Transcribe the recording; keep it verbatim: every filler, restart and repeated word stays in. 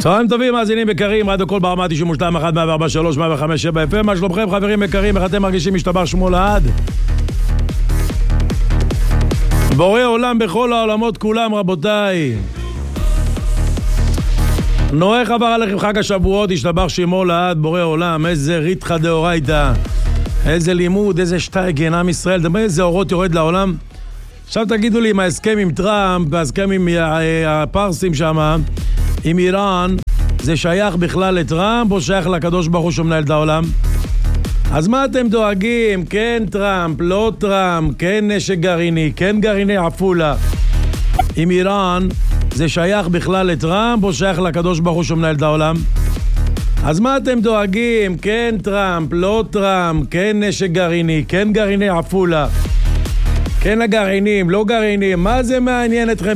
צהריים טובים, מאזינים יקרים, רדיו קול ברמה תשעים ושתיים אחת מאה וארבע שלוש מאה וחמש שבע אף אם. מה שלומכם חברים יקרים, איך אתם מרגישים? משתבח שמו לעד. בורא עולם בכל העולמות כולם, רבותיי. נועך עבר עליכם חג השבועות, השתבח שמו לעד, בורא עולם. איזה ריתחא דאורייתא, איזה לימוד, איזה שטייגן, עם ישראל, דמה איזה אורות יורד לעולם. עכשיו תגידו לי, עם ההסכם עם טראמפ, וההסכם עם הפרסים שם, עם איראן, זה שייך בכלל לטראמפ או שייך לקדוש ברוך הוא שמנהל את העולם? אז מה אתם דואגים? כן טראמפ, לא טראמפ, כן נשק גרעיני, כן גרעיני עפולה. עם איראן, זה שייך בכלל לטראמפ או שייך לקדוש ברוך הוא שמנהל את העולם? אז מה אתם דואגים? כן טראמפ, לא טראמפ, כן נשק גרעיני, כן גרעיני עפולה. כן הגרעינים, לא גרעינים, מה זה מעניין אתכם